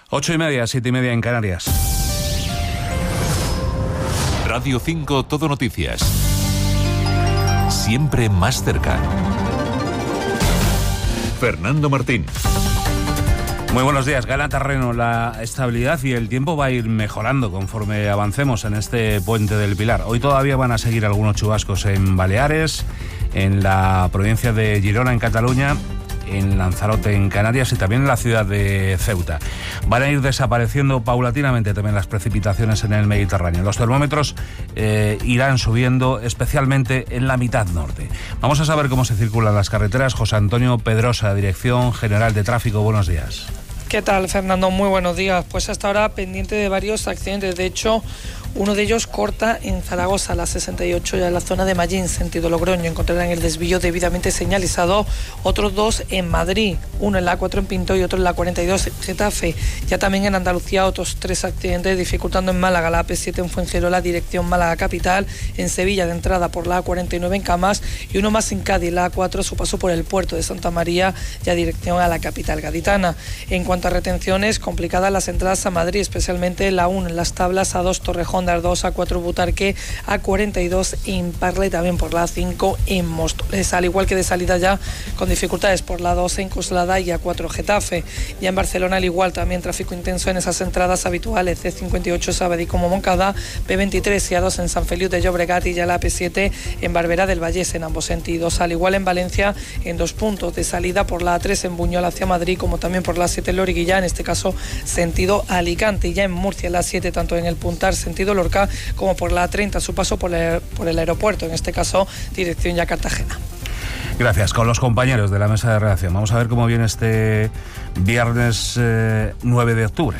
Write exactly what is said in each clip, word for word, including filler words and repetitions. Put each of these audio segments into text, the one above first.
Ocho y media, siete y media en Canarias. Radio cinco Todo Noticias. Siempre más cerca. Fernando Martín. Muy buenos días. Gana terreno la estabilidad y el tiempo va a ir mejorando conforme avancemos en este puente del Pilar. Hoy todavía van a seguir algunos chubascos en Baleares, en la provincia de Girona, en Cataluña, en Lanzarote, en Canarias, y también en la ciudad de Ceuta. Van a ir desapareciendo paulatinamente también las precipitaciones en el Mediterráneo. Los termómetros eh, irán subiendo, especialmente en la mitad norte. Vamos a saber cómo se circulan las carreteras. José Antonio Pedrosa, Dirección General de Tráfico, buenos días. ¿Qué tal, Fernando? Muy buenos días. Pues hasta ahora pendiente de varios accidentes. De hecho, uno de ellos corta en Zaragoza, la sesenta y ocho, ya en la zona de Mallín, sentido Logroño. Encontrarán el desvío debidamente señalizado. Otros dos en Madrid, uno en la A cuatro en Pinto y otro en la cuarenta y dos en Getafe. Ya también en Andalucía otros tres accidentes, dificultando en Málaga la A P siete en Fuengirola, dirección Málaga capital, en Sevilla de entrada por la A cuarenta y nueve en Camas, y uno más en Cádiz, la A cuatro, su paso por el puerto de Santa María, ya dirección a la capital gaditana. En cuanto a retenciones, complicadas las entradas a Madrid, especialmente la uno en Las Tablas, A dos Torrejón, A dos, A cuatro Butarque, A cuarenta y dos en Parla y también por la A cinco en Móstoles, al igual que de salida ya con dificultades por la dos en Coslada y A cuatro Getafe. Ya en Barcelona al igual, también tráfico intenso en esas entradas habituales, C cincuenta y ocho Sabadell como Moncada, P veintitrés y A dos en San Feliu de Llobregat, y ya la P siete en Barberá del Vallés en ambos sentidos, al igual en Valencia en dos puntos de salida por la A tres en Buñol hacia Madrid, como también por la A siete en Loriguilla, en este caso sentido Alicante, y ya en Murcia la A siete tanto en el Puntar sentido Lorca como por la A treinta, su paso por el, por el aeropuerto, en este caso dirección ya Cartagena. Gracias. Con los compañeros de la mesa de redacción vamos a ver cómo viene este viernes eh, nueve de octubre.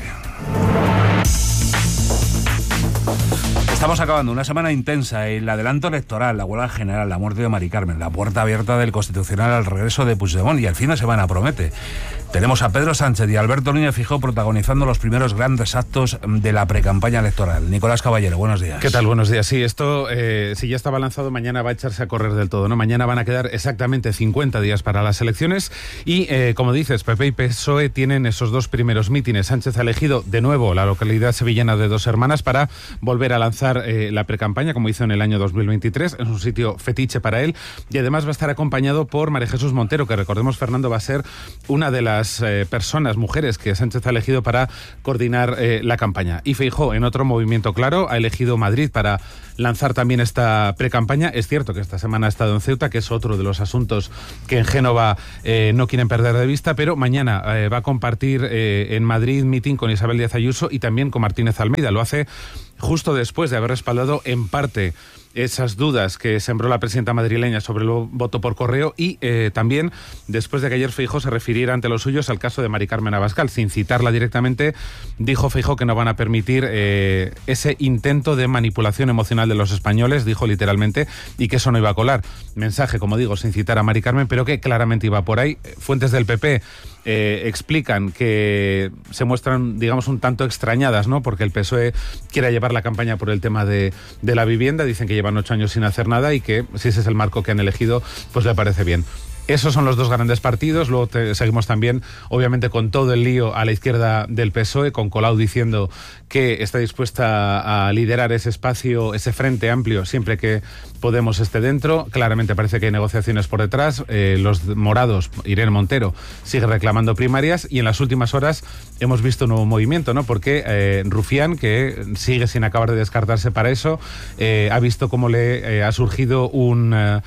Estamos acabando una semana intensa, el adelanto electoral, la huelga general, la muerte de Mari Carmen, la puerta abierta del Constitucional al regreso de Puigdemont, y el fin de semana promete. Tenemos a Pedro Sánchez y Alberto Núñez Feijóo protagonizando los primeros grandes actos de la precampaña electoral. Nicolás Caballero, buenos días. ¿Qué tal? Buenos días. Sí, esto, eh, si ya estaba lanzado, mañana va a echarse a correr del todo, ¿no? Mañana van a quedar exactamente cincuenta días para las elecciones y, eh, como dices, P P y P S O E tienen esos dos primeros mítines. Sánchez ha elegido de nuevo la localidad sevillana de Dos Hermanas para volver a lanzar eh, la precampaña, como hizo en el año dos mil veintitrés. Es un sitio fetiche para él y además va a estar acompañado por María Jesús Montero, que recordemos, Fernando, va a ser una de las Eh, personas, mujeres, que Sánchez ha elegido para coordinar eh, la campaña. Y Feijóo, en otro movimiento claro, ha elegido Madrid para lanzar también esta precampaña. Es cierto que esta semana ha estado en Ceuta, que es otro de los asuntos que en Génova eh, no quieren perder de vista, pero mañana eh, va a compartir eh, en Madrid mitin con Isabel Díaz Ayuso y también con Martínez Almeida. Lo hace justo después de haber respaldado en parte esas dudas que sembró la presidenta madrileña sobre el voto por correo y eh, también después de que ayer Feijóo se refiriera ante los suyos al caso de Mari Carmen Abascal. Sin citarla directamente, dijo Feijóo que no van a permitir eh, ese intento de manipulación emocional de los españoles, dijo literalmente, y que eso no iba a colar. Mensaje, como digo, sin citar a Mari Carmen, pero que claramente iba por ahí. Fuentes del P P eh, explican que se muestran, digamos, un tanto extrañadas, ¿no? Porque el P S O E quiera llevar la campaña por el tema de, de la vivienda. Dicen que llevan ocho años sin hacer nada y que si ese es el marco que han elegido, pues le parece bien. Esos son los dos grandes partidos. Luego te, seguimos también, obviamente, con todo el lío a la izquierda del P S O E, con Colau diciendo que está dispuesta a liderar ese espacio, ese frente amplio, siempre que Podemos esté dentro. Claramente parece que hay negociaciones por detrás. Eh, los morados, Irene Montero, sigue reclamando primarias y en las últimas horas hemos visto un nuevo movimiento, ¿no? Porque eh, Rufián, que sigue sin acabar de descartarse para eso, eh, ha visto cómo le eh, ha surgido un eh,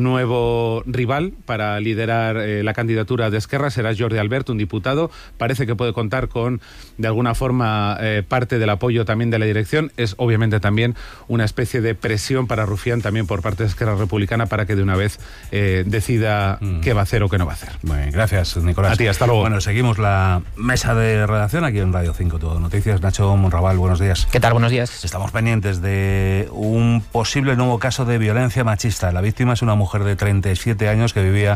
nuevo rival para liderar eh, la candidatura de Esquerra. Será Jordi Albert, un diputado. Parece que puede contar con, de alguna forma, eh, parte del apoyo también de la dirección. Es obviamente también una especie de presión para Rufián, también por parte de Esquerra Republicana, para que de una vez eh, decida mm. qué va a hacer o qué no va a hacer. Bueno, gracias, Nicolás. A ti, hasta luego. Bueno, seguimos la mesa de redacción aquí en Radio cinco Todo Noticias. Nacho Monraval, buenos días. ¿Qué tal? Buenos días. Estamos pendientes de un posible nuevo caso de violencia machista. La víctima es una mujer de treinta y siete años que vivía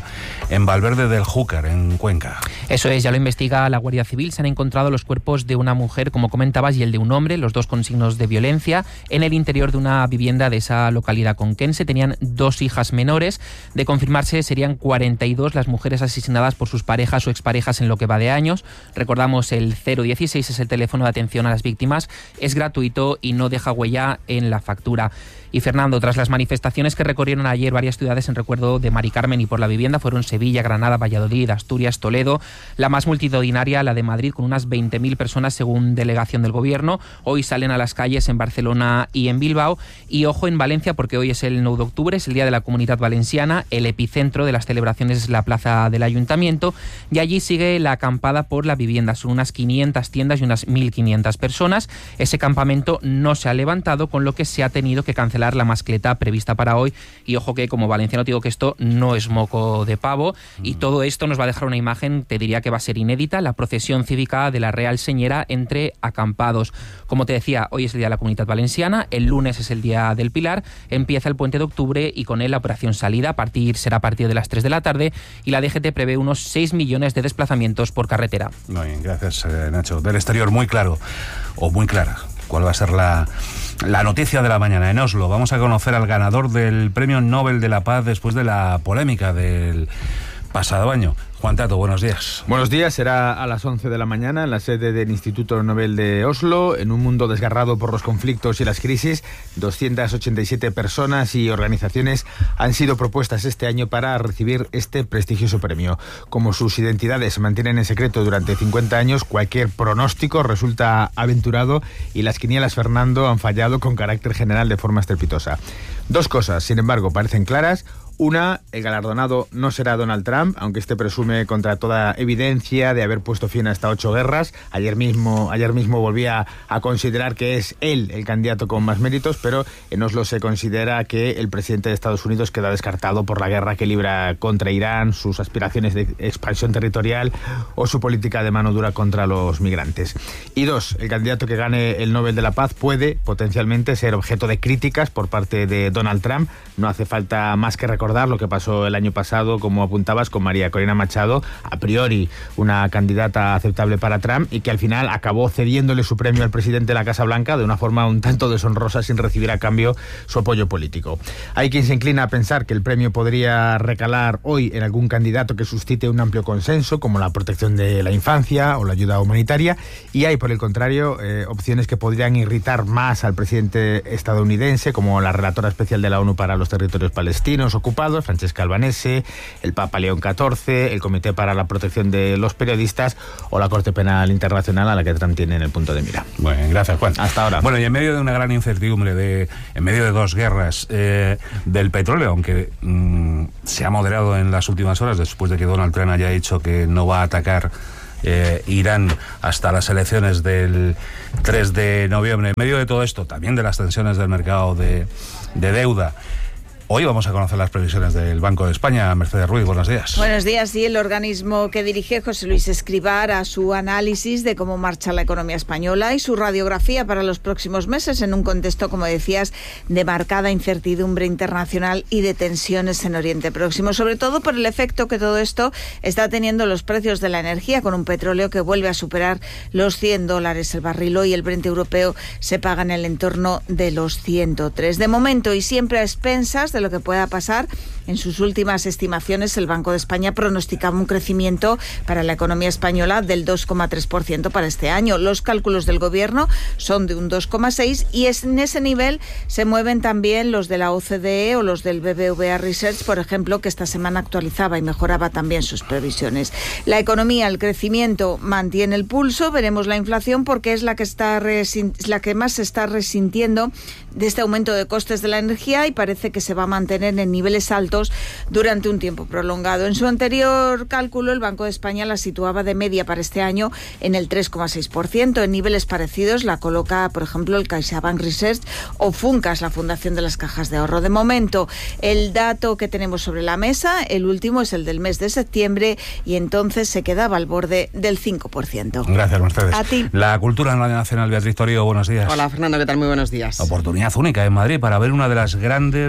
en Valverde del Júcar, en Cuenca. Eso es, ya lo investiga la Guardia Civil. Se han encontrado los cuerpos de una mujer, como comentabas, y el de un hombre, los dos con signos de violencia, en el interior de una vivienda de esa localidad conquense. Tenían dos hijas menores. De confirmarse, serían cuarenta y dos las mujeres asesinadas por sus parejas o exparejas en lo que va de años. Recordamos, el cero dieciséis es el teléfono de atención a las víctimas. Es gratuito y no deja huella en la factura. Y Fernando, tras las manifestaciones que recorrieron ayer varias ciudades en recuerdo de Mari Carmen y por la vivienda, fueron Sevilla, Granada, Valladolid, Asturias, Toledo, la más multitudinaria, la de Madrid, con unas veinte mil personas según delegación del gobierno. Hoy salen a las calles en Barcelona y en Bilbao. Y ojo en Valencia, porque hoy es el nueve de octubre, es el Día de la Comunidad Valenciana. El epicentro de las celebraciones es la plaza del Ayuntamiento, y allí sigue la acampada por la vivienda. Son unas quinientas tiendas y unas mil quinientas personas. Ese campamento no se ha levantado, con lo que se ha tenido que cancelar la mascleta prevista para hoy. Y ojo que como valenciano te digo que esto no es moco de pavo, y todo esto nos va a dejar una imagen, te diría que va a ser inédita, la procesión cívica de la Real Señera entre acampados. Como te decía, hoy es el Día de la Comunidad Valenciana, el lunes es el Día del Pilar, empieza el puente de octubre y con él la operación salida a partir, será a partir de las tres de la tarde, y la D G T prevé unos seis millones de desplazamientos por carretera. Muy bien, gracias, eh, Nacho. Del exterior muy claro, o muy clara, ¿cuál va a ser la, la noticia de la mañana? En Oslo vamos a conocer al ganador del Premio Nobel de la Paz después de la polémica del pasado año. Juan Tato, buenos días. Buenos días, será a las once de la mañana en la sede del Instituto Nobel de Oslo. En un mundo desgarrado por los conflictos y las crisis, doscientas ochenta y siete personas y organizaciones han sido propuestas este año para recibir este prestigioso premio. Como sus identidades se mantienen en secreto durante cincuenta años, cualquier pronóstico resulta aventurado y las quinielas, Fernando, han fallado con carácter general de forma estrepitosa. Dos cosas, sin embargo, parecen claras. Una, el galardonado no será Donald Trump, aunque este presume contra toda evidencia de haber puesto fin a hasta ocho guerras. Ayer mismo, ayer mismo volvía a considerar que es él el candidato con más méritos, pero en Oslo se considera que el presidente de Estados Unidos queda descartado por la guerra que libra contra Irán, sus aspiraciones de expansión territorial o su política de mano dura contra los migrantes. Y dos, el candidato que gane el Nobel de la Paz puede potencialmente ser objeto de críticas por parte de Donald Trump. No hace falta más que recordar lo que pasó el año pasado, como apuntabas, con María Corina Machado, a priori una candidata aceptable para Trump, y que al final acabó cediéndole su premio al presidente de la Casa Blanca de una forma un tanto deshonrosa, sin recibir a cambio su apoyo político. Hay quien se inclina a pensar que el premio podría recalar hoy en algún candidato que suscite un amplio consenso, como la protección de la infancia o la ayuda humanitaria, y hay, por el contrario, eh, opciones que podrían irritar más al presidente estadounidense, como la relatora especial de la ONU para los territorios palestinos ocupados, Francesca Albanese, el Papa León catorce, el Comité para la Protección de los Periodistas o la Corte Penal Internacional, a la que Trump tiene en el punto de mira. Bueno, gracias, Juan. Hasta ahora. Bueno, y en medio de una gran incertidumbre, de, en medio de dos guerras eh, del petróleo, aunque mmm, se ha moderado en las últimas horas después de que Donald Trump haya dicho que no va a atacar Eh, Irán hasta las elecciones del tres de noviembre. En medio de todo esto, también de las tensiones del mercado de, de deuda, hoy vamos a conocer las previsiones del Banco de España. Mercedes Ruiz, buenos días. Buenos días. Sí, el organismo que dirige José Luis Escrivá hará su análisis de cómo marcha la economía española y su radiografía para los próximos meses en un contexto, como decías, de marcada incertidumbre internacional y de tensiones en Oriente Próximo, sobre todo por el efecto que todo esto está teniendo los precios de la energía, con un petróleo que vuelve a superar los cien dólares el barril. Hoy el Brent europeo se paga en el entorno de los ciento tres. De momento, y siempre a expensas de lo que pueda pasar, en sus últimas estimaciones el Banco de España pronosticaba un crecimiento para la economía española del dos coma tres por ciento para este año. Los cálculos del gobierno son de un dos coma seis por ciento y es, en ese nivel se mueven también los de la O C D E o los del B B V A Research, por ejemplo, que esta semana actualizaba y mejoraba también sus previsiones. La economía, el crecimiento mantiene el pulso. Veremos la inflación, porque es la que está resin- la que más se está resintiendo de este aumento de costes de la energía, y parece que se va a mantener en niveles altos durante un tiempo prolongado. En su anterior cálculo, el Banco de España la situaba de media para este año en el tres coma seis por ciento. En niveles parecidos la coloca, por ejemplo, el CaixaBank Research o Funcas, la Fundación de las Cajas de Ahorro. De momento, el dato que tenemos sobre la mesa, el último, es el del mes de septiembre, y entonces se quedaba al borde del cinco por ciento. Gracias, Mercedes. A ti. La cultura en Radio Nacional, Beatriz Torío, buenos días. Hola, Fernando, ¿qué tal? Muy buenos días. Oportunidad única en Madrid para ver una de las grandes obras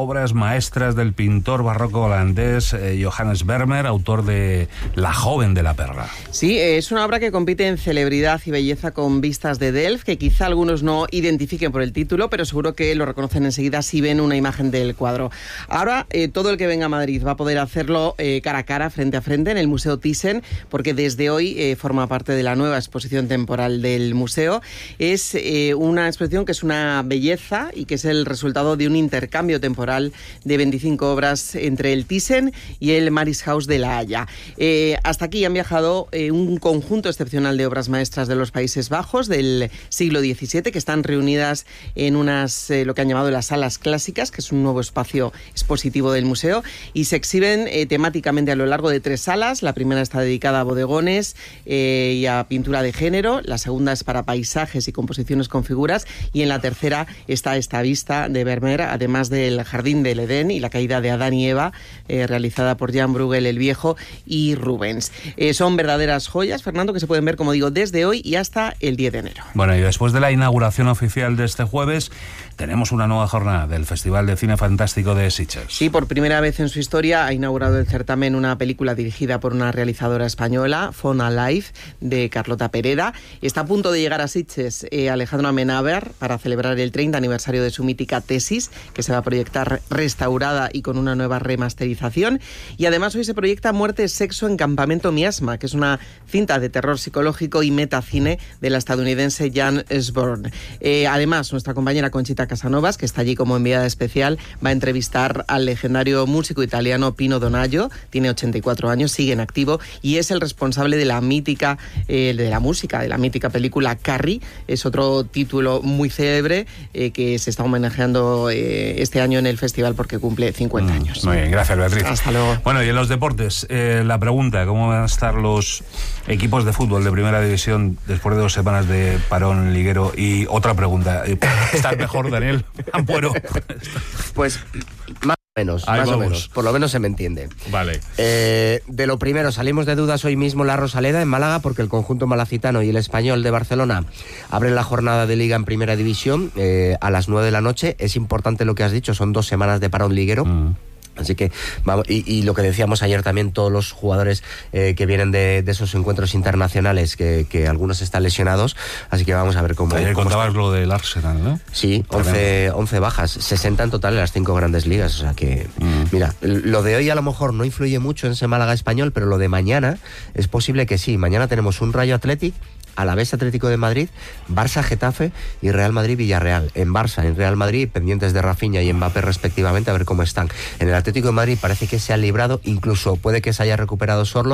obras maestras del pintor barroco holandés eh, Johannes Vermeer, autor de La joven de la perla. Sí, es una obra que compite en celebridad y belleza con vistas de Delft, que quizá algunos no identifiquen por el título, pero seguro que lo reconocen enseguida si ven una imagen del cuadro. Ahora, eh, todo el que venga a Madrid va a poder hacerlo eh, cara a cara, frente a frente, en el Museo Thyssen, porque desde hoy eh, forma parte de la nueva exposición temporal del museo. Es eh, una exposición que es una belleza y que es el resultado de un intercambio temporal de veinticinco obras entre el Thyssen y el Marishaus de La Haya. Eh, hasta aquí han viajado eh, un conjunto excepcional de obras maestras de los Países Bajos del siglo diecisiete, que están reunidas en unas, eh, lo que han llamado las salas clásicas, que es un nuevo espacio expositivo del museo, y se exhiben eh, temáticamente a lo largo de tres salas. La primera está dedicada a bodegones eh, y a pintura de género, la segunda es para paisajes y composiciones con figuras, y en la tercera está esta vista de Vermeer, además del Jardín del Edén y la caída de Adán y Eva, eh, realizada por Jan Bruegel el Viejo y Rubens. Eh, son verdaderas joyas, Fernando, que se pueden ver, como digo, desde hoy y hasta el diez de enero. Bueno, y después de la inauguración oficial de este jueves, tenemos una nueva jornada del Festival de Cine Fantástico de Sitges. Sí, por primera vez en su historia ha inaugurado el certamen una película dirigida por una realizadora española, Fauna Life, de Carlota Pereda. Está a punto de llegar a Sitges eh, Alejandro Amenábar para celebrar el treinta aniversario de su mítica Tesis, que se va a proyectar restaurada y con una nueva remasterización. Y además hoy se proyecta Muerte, Sexo en Campamento Miasma, que es una cinta de terror psicológico y metacine de la estadounidense Jan Sborn. Eh, además, nuestra compañera Conchita Casanovas, que está allí como enviada especial, va a entrevistar al legendario músico italiano Pino Donaggio. Tiene ochenta y cuatro años, sigue en activo y es el responsable de la mítica, eh, de la música, de la mítica película Carrie. Es otro título muy célebre eh, que se está homenajeando eh, este año en el festival porque cumple cincuenta años. Muy bien, gracias, Beatriz. Hasta luego. Bueno, y en los deportes, eh, la pregunta, ¿cómo van a estar los equipos de fútbol de Primera División después de dos semanas de parón liguero? Y otra pregunta, ¿estar mejor, Daniel Ampuero? Pues más o menos, Ahí más vamos. o menos, por lo menos se me entiende. Vale. Eh, de lo primero, salimos de dudas hoy mismo en la Rosaleda, en Málaga, porque el conjunto malacitano y el Español de Barcelona abren la jornada de Liga en Primera División eh, a las nueve de la noche. Es importante lo que has dicho, son dos semanas de parón liguero. Mm. Así que, vamos, y, y lo que decíamos ayer también, todos los jugadores eh, que vienen de, de esos encuentros internacionales, que, que algunos están lesionados, así que vamos a ver cómo... Ayer cómo contabas está. Lo del Arsenal, ¿no? Sí, once, once bajas, sesenta en total en las cinco grandes ligas, o sea que, mm. mira, lo de hoy a lo mejor no influye mucho en ese Málaga Español, pero lo de mañana es posible que sí. Mañana tenemos un Rayo Athletic, Alavés Atlético de Madrid, Barça Getafe y Real Madrid Villarreal. En Barça, en Real Madrid, pendientes de Rafinha y Mbappé respectivamente, a ver cómo están. En el Atlético de Madrid parece que se han librado, incluso puede que se haya recuperado Sorlo.